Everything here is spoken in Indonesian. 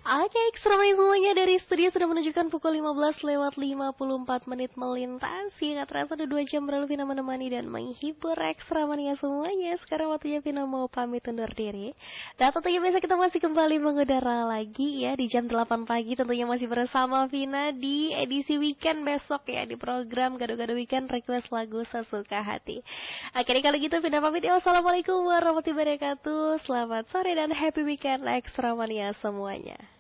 Oke, ekstremani semuanya dari studio sudah menunjukkan pukul 15 lewat 54 menit melintasi. Gak terasa udah 2 jam berlalu Vina menemani dan menghibur ekstramania semuanya. Sekarang waktunya Vina mau pamit undur diri. Dan tentunya besok kita masih kembali mengudara lagi ya di jam 8 pagi. Tentunya masih bersama Vina di edisi weekend besok ya, di program Gado-Gado Weekend Request Lagu Sesuka Hati. Oke, kalau gitu Vina pamit ya. Wassalamualaikum warahmatullahi wabarakatuh. Selamat sore dan happy weekend ekstramania semuanya.